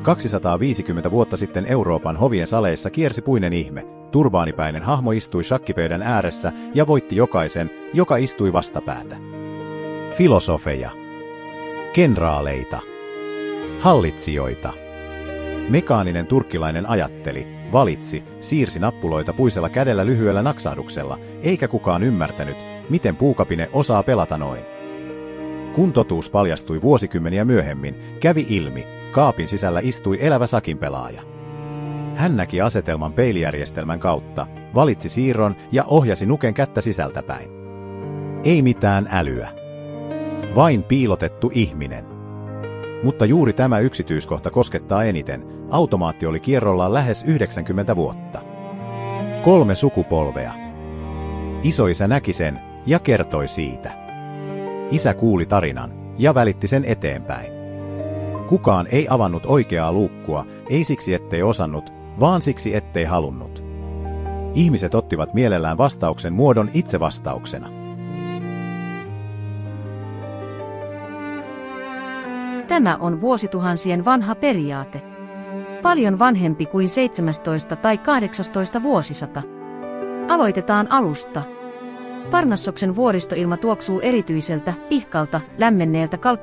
250 vuotta sitten Euroopan hovien saleissa kiersi puinen ihme. Turbaanipäinen hahmo istui shakkipöydän ääressä ja voitti jokaisen, joka istui vastapäätä. Filosofeja, kenraaleita, hallitsijoita. Mekaaninen turkkilainen ajatteli, valitsi, siirsi nappuloita puisella kädellä lyhyellä naksahduksella, eikä kukaan ymmärtänyt, miten puukapine osaa pelata noin. Kun totuus paljastui vuosikymmeniä myöhemmin, kävi ilmi, kaapin sisällä istui elävä sakinpelaaja. Hän näki asetelman peilijärjestelmän kautta, valitsi siirron ja ohjasi nuken kättä sisältäpäin. Ei mitään älyä. Vain piilotettu ihminen. Mutta juuri tämä yksityiskohta koskettaa eniten. Automaatti oli kierrollaan lähes 90 vuotta. 3 sukupolvea. Isoisä näki sen ja kertoi siitä. Isä kuuli tarinan ja välitti sen eteenpäin. Kukaan ei avannut oikeaa luukkua, ei siksi ettei osannut, vaan siksi ettei halunnut. Ihmiset ottivat mielellään vastauksen muodon itse vastauksena. Tämä on vuosituhansien vanha periaate. Paljon vanhempi kuin 17 tai 18 vuosisata. Aloitetaan alusta. Parnassoksen vuoristoilma tuoksuu erityiseltä, pihkalta, lämmenneeltä